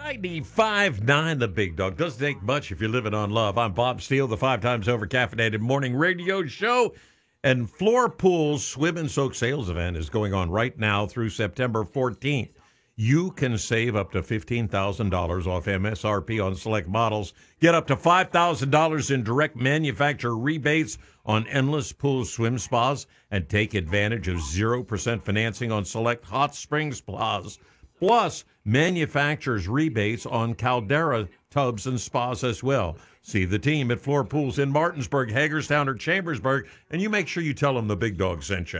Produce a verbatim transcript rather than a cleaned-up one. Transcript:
ninety-five point nine The Big Dog. Doesn't take much if you're living on love. I'm Bob Steele, the five times over caffeinated morning radio show. And Floor Pool's Swim and Soak sales event is going on right now through September fourteenth. You can save up to fifteen thousand dollars off M S R P on select models. Get up to five thousand dollars in direct manufacturer rebates on endless pool swim spas. And take advantage of zero percent financing on select hot spring spas. Plus, manufacturers' rebates on Caldera tubs and spas as well. See the team at Floor Pools in Martinsburg, Hagerstown, or Chambersburg, and you make sure you tell them the Big Dog sent you.